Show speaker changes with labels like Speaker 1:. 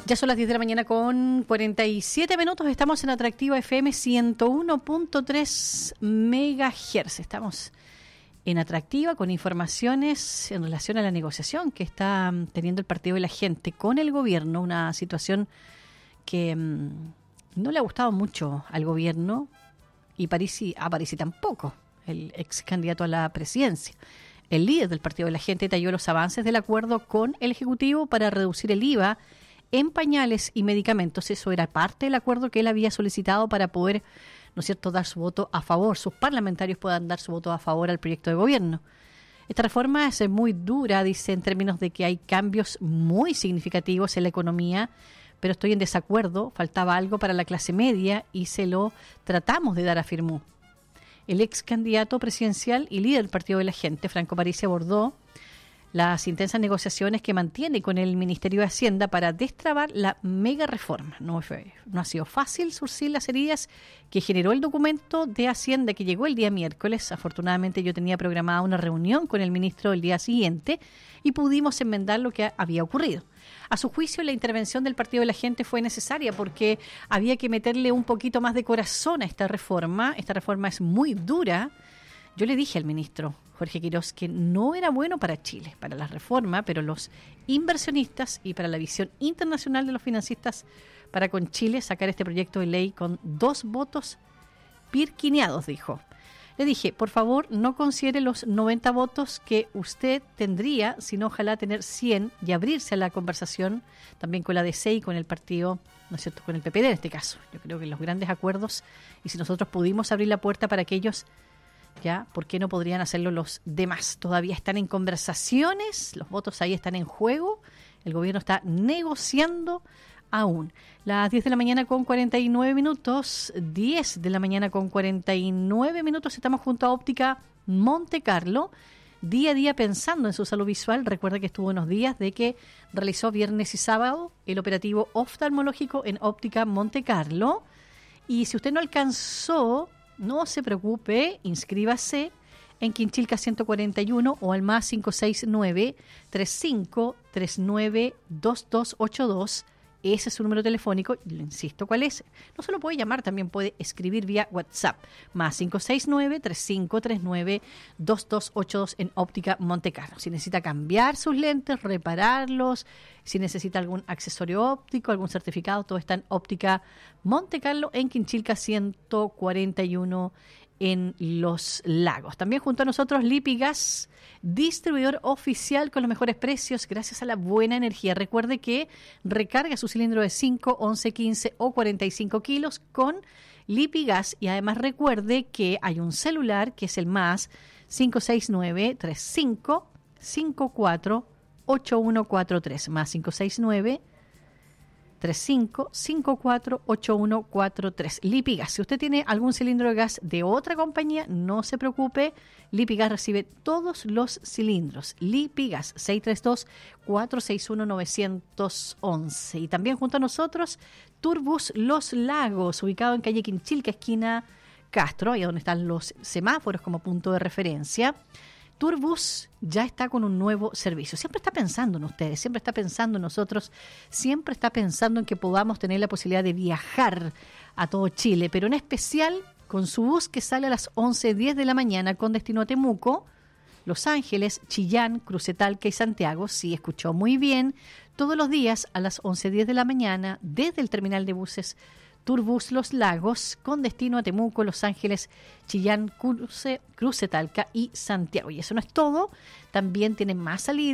Speaker 1: Ya son las 10 de la mañana con 47 minutos. Estamos en Atractiva FM 101.3 MHz. Estamos en Atractiva con informaciones en relación a la negociación que está teniendo el Partido de la Gente con el gobierno. Una situación que no le ha gustado mucho al gobierno y a Parisi tampoco, el ex candidato a la presidencia. El líder del Partido de la Gente detalló los avances del acuerdo con el Ejecutivo para reducir el IVA en pañales y medicamentos. Eso era parte del acuerdo que él había solicitado para poder, ¿no es cierto?, dar su voto a favor, sus parlamentarios puedan dar su voto a favor al proyecto de gobierno. Esta reforma es muy dura, dice, en términos de que hay cambios muy significativos en la economía, pero estoy en desacuerdo, faltaba algo para la clase media y se lo tratamos de dar, afirmó. El ex candidato presidencial y líder del Partido de la Gente, Franco Parisi, abordó las intensas negociaciones que mantiene con el Ministerio de Hacienda para destrabar la mega reforma. No ha sido fácil surcir las heridas que generó el documento de Hacienda que llegó el día miércoles. Afortunadamente yo tenía programada una reunión con el ministro el día siguiente y pudimos enmendar lo que había ocurrido. A su juicio, la intervención del Partido de la Gente fue necesaria porque había que meterle un poquito más de corazón a esta reforma. Esta reforma es muy dura. Yo le dije al ministro Jorge Quirós que no era bueno para Chile, para la reforma, pero los inversionistas y para la visión internacional de los financistas para con Chile sacar este proyecto de ley con 2 votos pirquineados, dijo. Le dije, por favor, no considere los 90 votos que usted tendría, sino ojalá tener 100 y abrirse a la conversación también con la DC y con el partido, ¿no es cierto?, con el PPD en este caso. Yo creo que los grandes acuerdos, y si nosotros pudimos abrir la puerta para que ellos, ¿ya? ¿Por qué no podrían hacerlo los demás? Todavía están en conversaciones, los votos ahí están en juego, el gobierno está negociando aún. Las 10 de la mañana con 49 minutos, 10 de la mañana con 49 minutos, estamos junto a Óptica Monte Carlo, día a día pensando en su salud visual. Recuerda que estuvo unos días de que realizó viernes y sábado el operativo oftalmológico en Óptica Monte Carlo, y si usted no alcanzó, no se preocupe, inscríbase en Quinchilca 141 o al más 569-3539-2282. Ese es su número telefónico, le insisto cuál es. No solo puede llamar, también puede escribir vía WhatsApp. Más 569-3539-2282 en Óptica Monte Carlo. Si necesita cambiar sus lentes, repararlos, si necesita algún accesorio óptico, algún certificado, todo está en Óptica Monte Carlo en Quinchilca 141 en Los Lagos. También junto a nosotros Lipigas, distribuidor oficial con los mejores precios gracias a la buena energía. Recuerde que recarga su cilindro de 5, 11, 15 o 45 kilos con Lipigas, y además recuerde que hay un celular que es el más 569-3554-8143, más 569-3554-8143. Lipigas, si usted tiene algún cilindro de gas de otra compañía, no se preocupe, Lipigas recibe todos los cilindros. Lipigas, 632-461-911. Y también junto a nosotros, Turbus Los Lagos, ubicado en calle Quinchilca, esquina Castro, ahí donde están los semáforos como punto de referencia. Turbus ya está con un nuevo servicio. Siempre está pensando en ustedes, siempre está pensando en nosotros, siempre está pensando en que podamos tener la posibilidad de viajar a todo Chile, pero en especial con su bus que sale a las 11:10 de la mañana con destino a Temuco, Los Ángeles, Chillán, Crucetalca y Santiago. Sí, escuchó muy bien, todos los días a las 11:10 de la mañana desde el terminal de buses Turbus Los Lagos con destino a Temuco, Los Ángeles, Chillán, Crucetalca y Santiago. Y eso no es todo, también tienen más salidas.